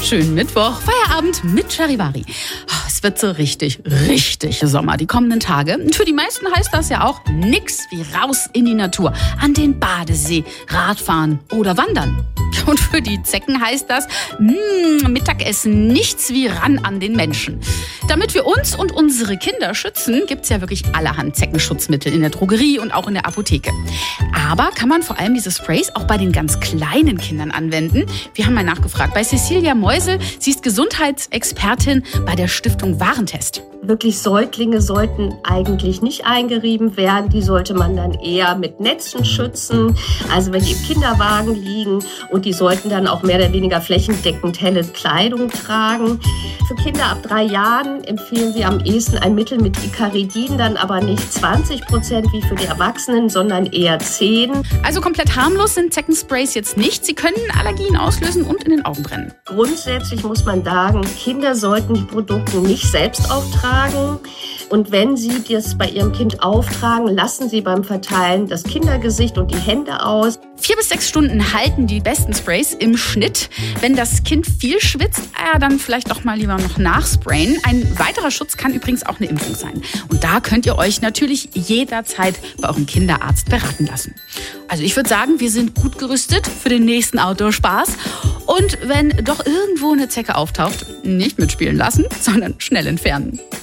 Schönen Mittwoch, Feierabend mit Charivari. Es wird so richtig Sommer die kommenden Tage. Und für die meisten heißt das ja auch nix wie raus in die Natur, an den Badesee, Radfahren oder Wandern. Und für die Zecken heißt das Mittagessen, nichts wie ran an den Menschen. Damit wir uns und unsere Kinder schützen, gibt's ja wirklich allerhand Zeckenschutzmittel in der Drogerie und auch in der Apotheke. Aber kann man vor allem diese Sprays auch bei den ganz kleinen Kindern anwenden? Wir haben mal nachgefragt bei Cecilia Meusel. Sie ist Gesundheitsexpertin bei der Stiftung Warentest. Wirklich Säuglinge sollten eigentlich nicht eingerieben werden. Die sollte man dann eher mit Netzen schützen. Also wenn die im Kinderwagen liegen, und die sollten dann auch mehr oder weniger flächendeckend helle Kleidung tragen. Für Kinder ab 3 Jahren empfehlen wir am ehesten ein Mittel mit Icaridin, dann aber nicht 20% wie für die Erwachsenen, sondern eher 10. Also komplett harmlos sind Zeckensprays jetzt nicht. Sie können Allergien auslösen und in den Augen brennen. Grundsätzlich muss man sagen, Kinder sollten die Produkte nicht selbst auftragen. Und wenn Sie das bei Ihrem Kind auftragen, lassen Sie beim Verteilen das Kindergesicht und die Hände aus. 4 bis 6 Stunden halten die besten Sprays im Schnitt. Wenn das Kind viel schwitzt, dann vielleicht doch mal lieber noch nachsprayen. Ein weiterer Schutz kann übrigens auch eine Impfung sein. Und da könnt ihr euch natürlich jederzeit bei eurem Kinderarzt beraten lassen. Also ich würde sagen, wir sind gut gerüstet für den nächsten Outdoor-Spaß. Und wenn doch irgendwo eine Zecke auftaucht, nicht mitspielen lassen, sondern schnell entfernen.